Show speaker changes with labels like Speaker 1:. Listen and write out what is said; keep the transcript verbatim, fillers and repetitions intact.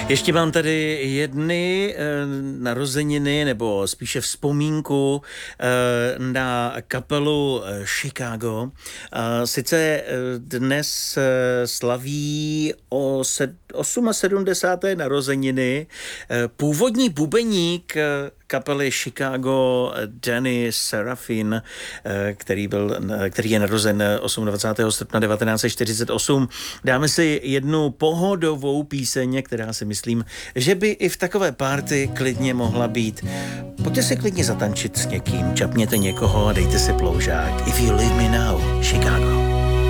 Speaker 1: Ještě mám tady jedny e, narozeniny, nebo spíše vzpomínku e, na kapelu Chicago. E, sice e, dnes e, slaví o sed, sedmdesát osm narozeniny e, původní bubeník e, kapely Chicago Danny Serafin, který, byl, který je narozen dvacátého osmého srpna devatenáct set čtyřicet osm. Dáme si jednu pohodovou píseň, která si myslím, že by i v takové party klidně mohla být. Pojďte si klidně zatančit s někým, čapněte někoho a dejte si ploužák. If you leave me now, Chicago.